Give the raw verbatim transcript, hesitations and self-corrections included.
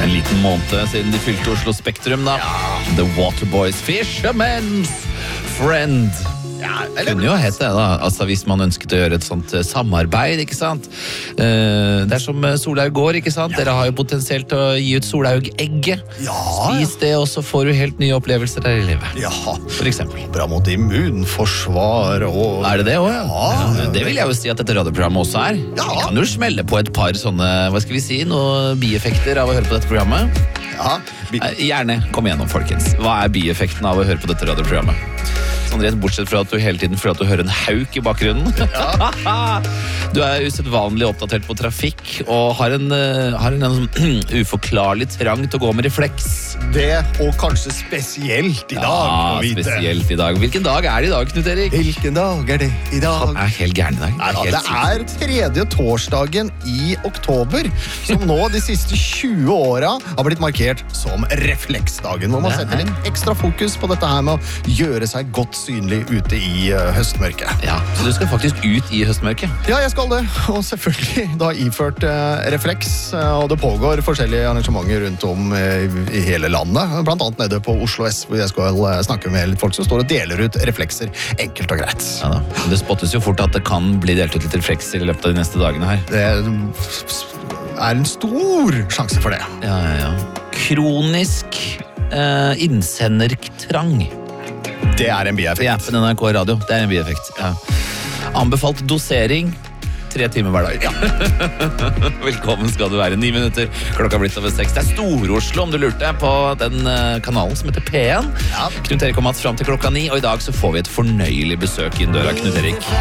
En liten måned siden de fylte Oslo Spektrum da. The Waterboys Fisherman's Friend. Ja, Det kunne jo hett det da, altså hvis man ønsket å gjøre et sånt eh, samarbeid, ikke sant? Eh, det er som eh, Solhaug går, ikke sant? Dere har jo potensielt å gi ut Solhaug-egget. Ja, Spis det, og så får du helt nye opplevelser der i livet. ja. For eksempel. Bra mot immunforsvar og... Er det det også, ja? Ja. Ja, det vil jeg jo si at dette radioprogrammet også er. Ja. Vi kan jo smelle på et par sånne, hva skal vi si, noen bieffekter av å høre på dette programmet. Ja, vi... Eh, Gjerne, kom igjennom folkens. Hva er bieffekten av å høre på dette radioprogrammet? Sånn rett bortsett fra at du hele tiden føler at du hører en hauk i bakgrunnen. Du er usedvanlig oppdatert på trafikk og har en, eh, har en, en uforklarlig trang til å gå med refleks. Det, og kanskje spesielt i dag. Ja, må vite. spesielt i dag. Hvilken dag er det i dag, Knut Erik? Hvilken dag er det i dag? Han er helt gæren i dag. Nei, da, Helt det sykt. er tredje torsdagen i oktober, som nå de siste tjue åra har blitt markert som refleksdagen, hvor man Det er- setter litt ekstra fokus på dette her med å gjøre seg godt synlig ute i uh, høstmørket. Ja, så du skal faktisk ut i høstmørket. Ja, jeg skal det, og selvfølgelig da iført uh, refleks, uh, og det pågår forskjellige arrangementer rundt om uh, i hele landet, blant annet nede på Oslo S, hvor jeg skal uh, snakke med litt folk som står og deler ut reflekser, enkelt og greit. Ja da. Det spottes jo fort at det kan bli delt ut litt reflekser i løpet av de neste dagene her. Det er en stor sjanse for det. Ja, ja, ja. Kronisk eh, innsendertrang. Det er en I bieffekt. appen N R K Radio. Det er en bieffekt. Ja. Anbefalt dosering. Tre timer hver dag. Ja. Velkommen skal du være. Ni minutter. Klokka er blitt over seks. Det er Stor-Oslo, om du lurte, på den eh, kanalen som heter P en. Ja. Knut Erik og Mats fram til klokka ni, og i dag så får vi et fornøyelig besøk inn døra, Knut Erik.